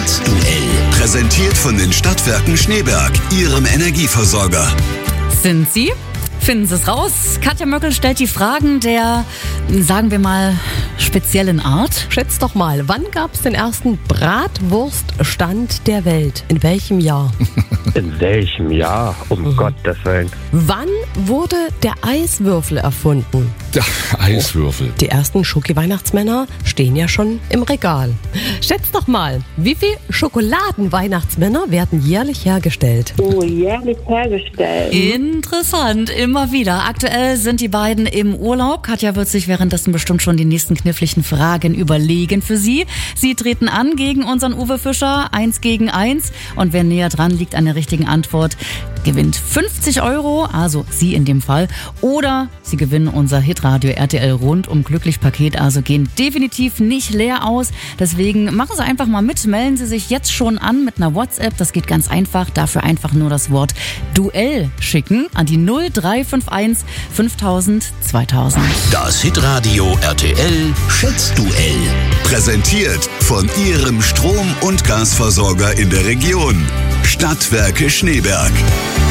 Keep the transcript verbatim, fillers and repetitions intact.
Schätzduell. Präsentiert von den Stadtwerken Schneeberg, Ihrem Energieversorger. Sind Sie? Finden Sie es raus. Katja Möckel stellt die Fragen der, sagen wir mal, speziellen Art. Schätzt doch mal, wann gab es den ersten Bratwurststand der Welt? In welchem Jahr? In welchem Jahr? Um mhm. Gottes Willen. Wann wurde der Eiswürfel erfunden? Der Eiswürfel. Die ersten Schoki-Weihnachtsmänner stehen ja schon im Regal. Schätzt doch mal, wie viele Schokoladen-Weihnachtsmänner werden jährlich hergestellt? Oh, jährlich hergestellt. Interessant, immer wieder. Aktuell sind die beiden im Urlaub. Katja wird sich währenddessen bestimmt schon die nächsten kniffligen Fragen überlegen für Sie. Sie treten an gegen unseren Uwe Fischer, eins gegen eins. Und wer näher dran liegt an der richtigen Antwort, gewinnt fünfzig Euro, also Sie in dem Fall. Oder Sie gewinnen unser Hitradio R T L Rundum Glücklich Paket, also gehen definitiv nicht leer aus. Deswegen machen Sie einfach mal mit, melden Sie sich jetzt schon an mit einer WhatsApp. Das geht ganz einfach. Dafür einfach nur das Wort Duell schicken an die null drei fünf eins fünftausend zweitausend. Das Hitradio R T L Schätzduell. Präsentiert von Ihrem Strom- und Gasversorger in der Region. Stadtwerke Schneeberg.